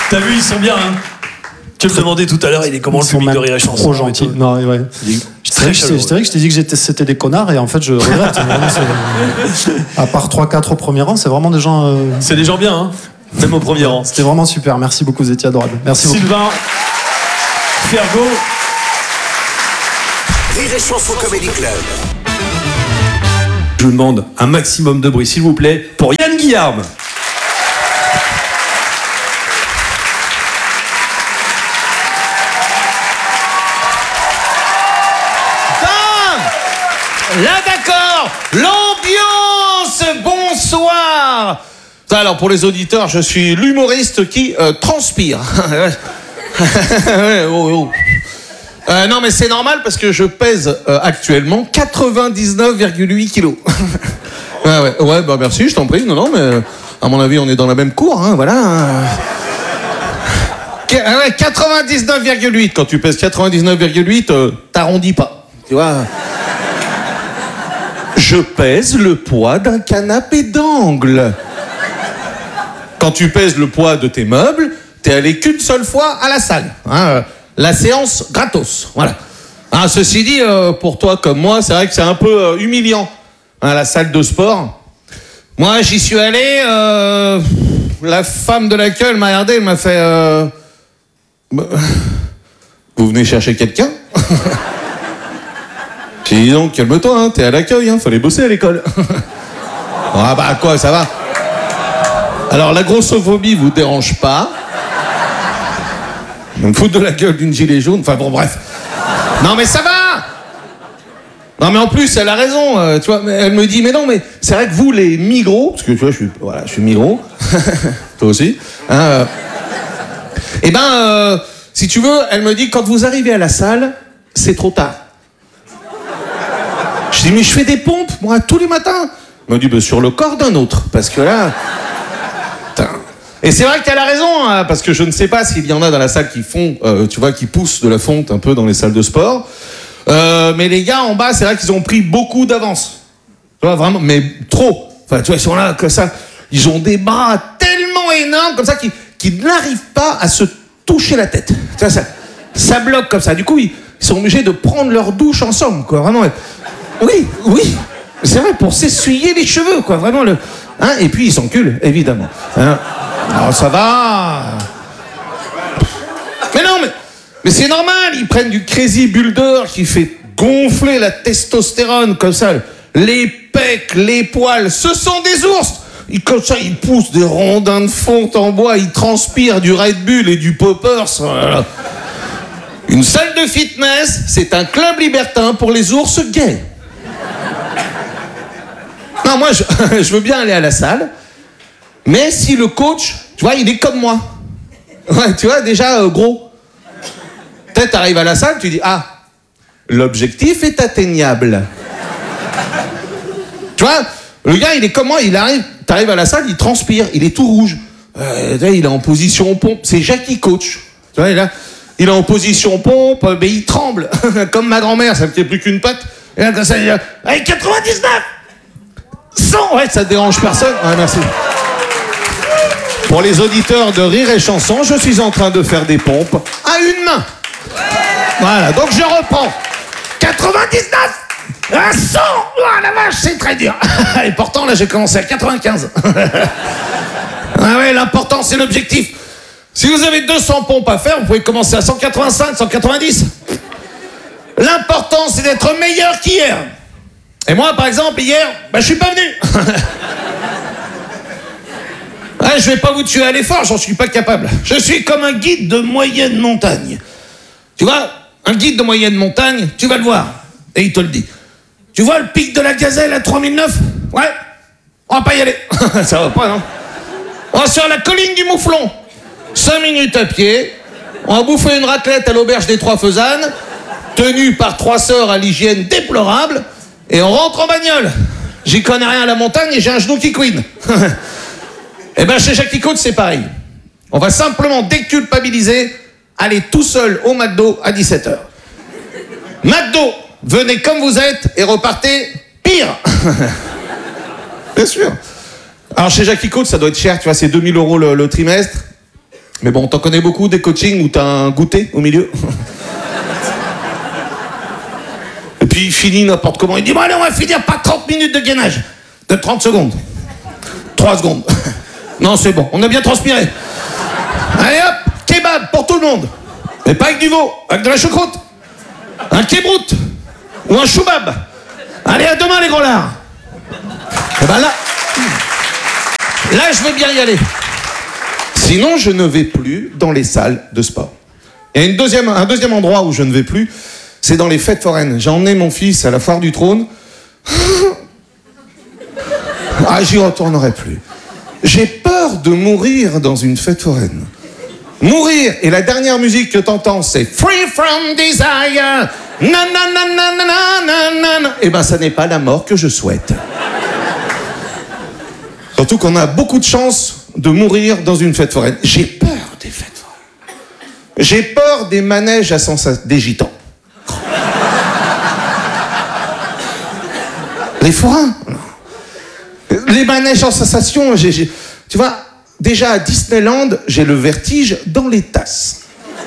T'as vu, ils sont bien, hein. Tu me demandais tout à l'heure, il est comment le public de Rire et Chanson? Trop gentil. Non, ouais. C'est vrai que je t'ai dit que c'était des connards et en fait je regrette. À part 3-4 au premier rang, c'est vraiment des gens. C'est des gens bien, hein. Même au premier rang. C'était vraiment super. Merci beaucoup, vous étiez adorables. Merci beaucoup. Sylvain, Fergo. Rire et Chanson Comedy Club. Je vous demande un maximum de bruit, s'il vous plaît, pour Yann Guillarme. Là, d'accord, l'ambiance, bonsoir. Alors, pour les auditeurs, je suis l'humoriste qui transpire. Non, mais c'est normal parce que je pèse actuellement 99,8 kilos. Ouais, bah merci, je t'en prie. Non, mais à mon avis, on est dans la même cour, hein, voilà. 99,8. Quand tu pèses 99,8, t'arrondis pas, tu vois. Je pèse le poids d'un canapé d'angle. Quand tu pèses le poids de tes meubles, t'es allé qu'une seule fois à la salle. Hein, la séance gratos, voilà. Hein, ceci dit, pour toi comme moi, c'est vrai que c'est un peu humiliant, hein, la salle de sport. Moi, j'y suis allé, la femme de l'accueil m'a regardé, elle m'a fait... Vous venez chercher quelqu'un? J'ai dit donc, calme-toi, hein, t'es à l'accueil, hein, fallait bosser à l'école. Ah bah quoi, ça va. Alors la grossophobie vous dérange pas. On me fout de la gueule d'une gilet jaune, enfin bon bref. Non mais ça va. Non mais en plus elle a raison, tu vois, elle me dit mais non mais c'est vrai que vous les migros, parce que tu vois je suis migros, toi aussi, hein, si tu veux, elle me dit quand vous arrivez à la salle, c'est trop tard. Je dis mais je fais des pompes moi tous les matins. Elle me dit bah, sur le corps d'un autre parce que là. Putain. Et c'est vrai qu'elle a raison hein, parce que je ne sais pas s'il y en a dans la salle qui font, tu vois, qui poussent de la fonte un peu dans les salles de sport. Mais les gars en bas, c'est vrai qu'ils ont pris beaucoup d'avance. Tu vois vraiment, mais trop. Enfin tu vois ils sont là comme ça, ils ont des bras tellement énormes comme ça qu'ils n'arrivent pas à se toucher la tête. Tu vois ça bloque comme ça. Du coup ils sont obligés de prendre leur douche ensemble quoi. Vraiment. Oui, c'est vrai, pour s'essuyer les cheveux, quoi, vraiment le... Hein, et puis ils s'enculent, évidemment. Hein. Alors ça va... Mais non, mais c'est normal, ils prennent du Crazy Builder qui fait gonfler la testostérone, comme ça, les pecs, les poils, ce sont des ours. Comme ça, ils poussent des rondins de fonte en bois, ils transpirent du Red Bull et du Poppers. Voilà. Une salle de fitness, c'est un club libertin pour les ours gays. Non, moi, je veux bien aller à la salle, mais si le coach, tu vois, il est comme moi. Ouais, tu vois, déjà, gros. Peut-être t'arrives à la salle, tu dis, ah, l'objectif est atteignable. Tu vois, le gars, il est comme moi, t'arrives à la salle, il transpire, il est tout rouge. Il est en position pompe, c'est Jackie Coach. Tu vois, il est en position pompe, mais il tremble, comme ma grand-mère, ça ne fait plus qu'une patte. Et là, comme ça, il dit, hey, 99 100, ouais, ça dérange personne. Ouais, merci. Pour les auditeurs de Rire et Chanson, je suis en train de faire des pompes à une main. Voilà, donc je reprends. 99 à 100. Oh la vache, c'est très dur. Et pourtant, là, j'ai commencé à 95. Ah ouais, l'important, c'est l'objectif. Si vous avez 200 pompes à faire, vous pouvez commencer à 185, 190. L'important, c'est d'être meilleur qu'hier. Et moi, par exemple, hier, je suis pas venu. Ouais, je vais pas vous tuer à l'effort, j'en suis pas capable. Je suis comme un guide de moyenne montagne. Tu vois, un guide de moyenne montagne, tu vas le voir. Et il te le dit. Tu vois le pic de la Gazelle à 3009 ? Ouais. On va pas y aller. Ça va pas, non ? On va sur la colline du Mouflon. 5 minutes à pied. On va bouffer une raclette à l'auberge des Trois Faisanes, tenue par 3 sœurs à l'hygiène déplorable. Et on rentre en bagnole. J'y connais rien à la montagne et j'ai un genou qui couine. Et ben chez Jackie Coach, c'est pareil. On va simplement déculpabiliser, aller tout seul au McDo à 17h. McDo, venez comme vous êtes et repartez pire. Bien sûr. Alors chez Jackie Coach, ça doit être cher, tu vois, c'est 2000 € le trimestre. Mais bon, t'en connais beaucoup des coachings où t'as un goûter au milieu. Et puis il finit n'importe comment. Il dit, bon allez, on va finir par 30 minutes de gainage. De 30 secondes. 3 secondes. Non, c'est bon, on a bien transpiré. Allez hop, kebab pour tout le monde. Mais pas avec du veau, avec de la choucroute. Un kebrout. Ou un choubab. Allez, à demain les gros lards. Et ben là, je vais bien y aller. Sinon, je ne vais plus dans les salles de sport. Il y a un deuxième endroit où je ne vais plus, c'est dans les fêtes foraines. J'ai emmené mon fils à la foire du trône. Ah, j'y retournerai plus. J'ai peur de mourir dans une fête foraine. Mourir, et la dernière musique que t'entends, c'est Free from Desire. Na na na na na na na. Eh ben, ça n'est pas la mort que je souhaite. Surtout qu'on a beaucoup de chance de mourir dans une fête foraine. J'ai peur des fêtes foraines. J'ai peur des manèges à sensation, des gitans. Les forains. Les manèges en sensation, tu vois, déjà à Disneyland, j'ai le vertige dans les tasses.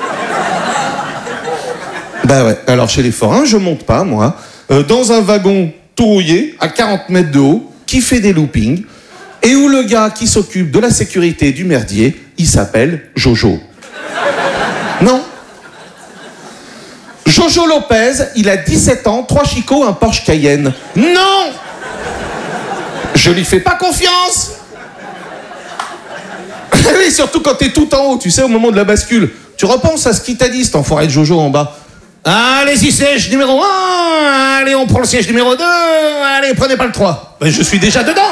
Bah ouais, alors chez les forains, je monte pas, moi, dans un wagon tout rouillé, à 40 mètres de haut, qui fait des loopings, et où le gars qui s'occupe de la sécurité du merdier, il s'appelle Jojo. Non. Jojo Lopez, il a 17 ans, 3 chicots, un Porsche Cayenne. Non. Je lui fais pas confiance. Oui, surtout quand t'es tout en haut, tu sais, au moment de la bascule. Tu repenses à ce qu'il t'a dit, cet enfoiré de Jojo en bas. Allez-y, siège numéro 1. Allez, on prend le siège numéro 2. Allez, prenez pas le 3. Ben, je suis déjà dedans.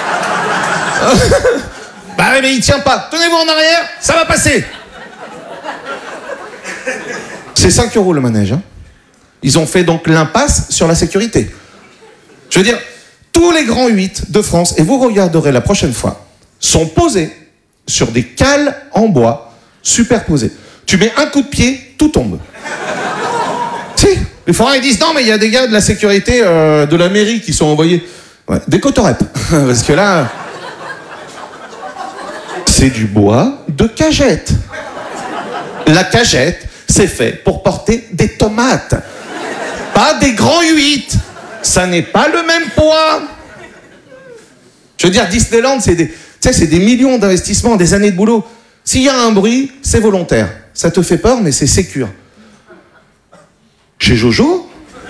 Bah oui, mais il tient pas. Tenez-vous en arrière, ça va passer. C'est 5 € le manège. Hein. Ils ont fait donc l'impasse sur la sécurité. Je veux dire, tous les grands 8 de France, et vous regarderez la prochaine fois, sont posés sur des cales en bois superposées. Tu mets un coup de pied, tout tombe. Si, les forains ils disent non, mais il y a des gars de la sécurité de la mairie qui sont envoyés. Ouais, des cotorep. Parce que là, c'est du bois de cagette. La cagette, c'est fait pour porter des tomates. Pas des grands 8. Ça n'est pas le même poids. Je veux dire, Disneyland, c'est des millions d'investissements, des années de boulot. S'il y a un bruit, c'est volontaire. Ça te fait peur, mais c'est sécure. Chez Jojo,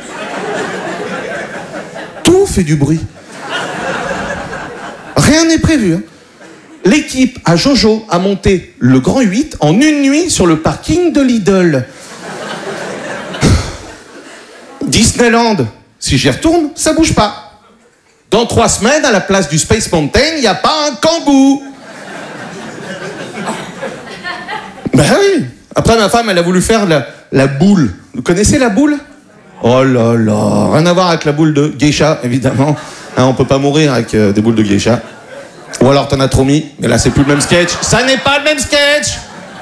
tout fait du bruit. Rien n'est prévu. Hein. L'équipe à Jojo a monté le Grand 8 en une nuit sur le parking de Lidl. Disneyland, si j'y retourne, ça bouge pas. Dans 3 semaines, à la place du Space Mountain, il n'y a pas un kangou. Ben oui. Après, ma femme, elle a voulu faire la boule. Vous connaissez la boule? Oh là là. Rien à voir avec la boule de geisha, évidemment. Hein, on peut pas mourir avec des boules de geisha. Ou alors t'en as trop mis, mais là c'est plus le même sketch. Ça n'est pas le même sketch.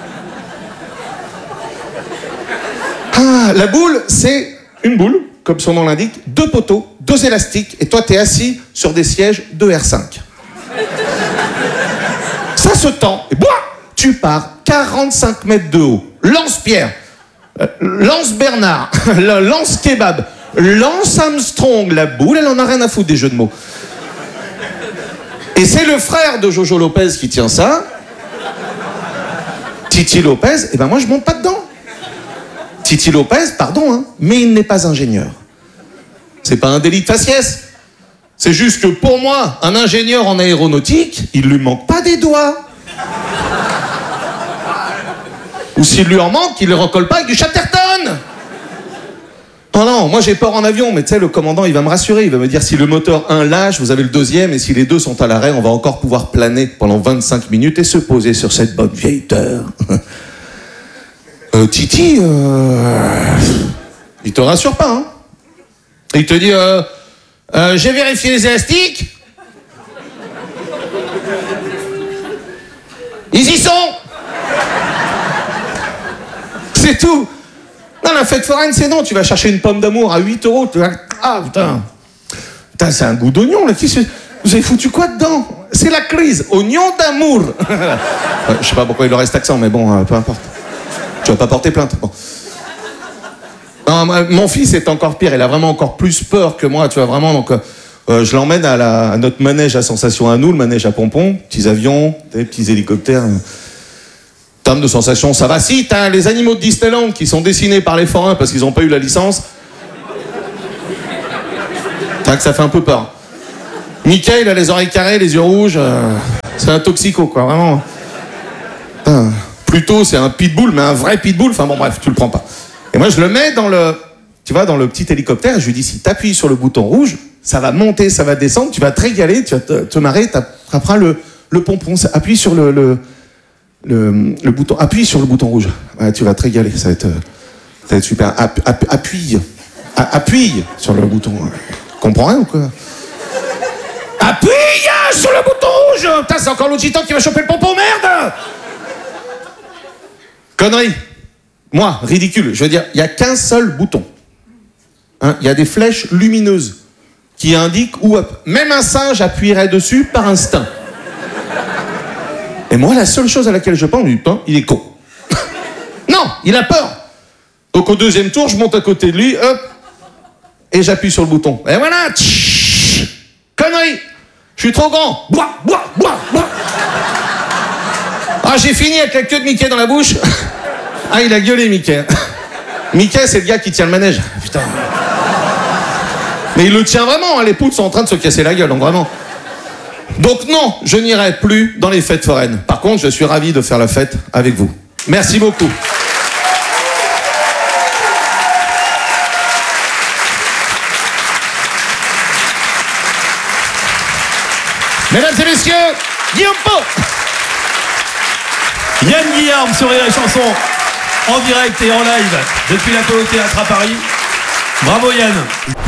Ah, la boule, c'est une boule, comme son nom l'indique, 2 poteaux, 2 élastiques, et toi t'es assis sur des sièges de R5. Ça se tend, et boum, tu pars 45 mètres de haut. Lance-Pierre, Lance-Bernard, Lance-Kebab, Lance-Armstrong, la boule, elle en a rien à foutre des jeux de mots. Et c'est le frère de Jojo Lopez qui tient ça. Titi Lopez, et ben moi je monte pas dedans. Titi Lopez, pardon, hein, mais il n'est pas ingénieur. C'est pas un délit de faciès. C'est juste que pour moi, un ingénieur en aéronautique, il lui manque pas des doigts. Ou s'il lui en manque, il les recolle pas avec du Chatterton. Oh non, moi j'ai peur en avion, mais tu sais, le commandant, il va me rassurer. Il va me dire, si le moteur 1 lâche, vous avez le deuxième, et si les deux sont à l'arrêt, on va encore pouvoir planer pendant 25 minutes et se poser sur cette bonne vieille terre. Titi, il te rassure pas, hein. Il te dit, j'ai vérifié les élastiques. Ils y sont. C'est tout. Non, la fête foraine, c'est non. Tu vas chercher une pomme d'amour à 8 €. Tu vas... Ah, putain. Putain, c'est un goût d'oignon, là. Vous avez foutu quoi dedans? C'est la crise. Oignon d'amour. Je sais pas pourquoi il leur reste accent, mais bon, peu importe. Tu vas pas porter plainte. Bon. Non, mon fils est encore pire. Il a vraiment encore plus peur que moi, tu vois, vraiment. Donc, je l'emmène à notre manège à sensation à nous, le manège à pompons. Petits avions, des petits hélicoptères. En termes de sensations, ça va. Si, t'as les animaux de Disneyland qui sont dessinés par les forains parce qu'ils n'ont pas eu la licence. T'as que ça fait un peu peur. Mickey, il a les oreilles carrées, les yeux rouges. C'est un toxico, quoi, vraiment. Plutôt, c'est un pitbull, mais un vrai pitbull. Enfin bon, bref, tu le prends pas. Et moi, je le mets dans le petit hélicoptère. Et je lui dis, si t'appuies sur le bouton rouge, ça va monter, ça va descendre. Tu vas te régaler, tu vas te marrer. T'attraperas le pompon. Appuie sur le bouton. Appuie sur le bouton rouge. Ouais, tu vas te régaler. Ça va être super. Appuie sur le bouton. Comprends rien ou quoi? Appuie sur le bouton rouge. Putain, c'est encore l'autre gitan qui va choper le pompon, merde. Connerie. Moi, ridicule. Je veux dire, il n'y a qu'un seul bouton. Hein, il y a des flèches lumineuses qui indiquent où... Même un singe appuierait dessus par instinct. Et moi, la seule chose à laquelle je pense, il est con. Non, il a peur. Donc au deuxième tour, je monte à côté de lui, hop, et j'appuie sur le bouton. Et voilà. Connerie. Je suis trop grand. Bois. Ah, j'ai fini avec la queue de Mickey dans la bouche. Ah, il a gueulé, Mickey. Mickey, c'est le gars qui tient le manège. Putain. Mais il le tient vraiment, hein. Les poutres sont en train de se casser la gueule, donc vraiment. Donc non, je n'irai plus dans les fêtes foraines. Par contre, je suis ravi de faire la fête avec vous. Merci beaucoup. Mesdames et messieurs, Guillaume Pau. Yann Guillaume sur Rire et Chanson, en direct et en live depuis l'Apollo Théâtre à Paris. Bravo Yann.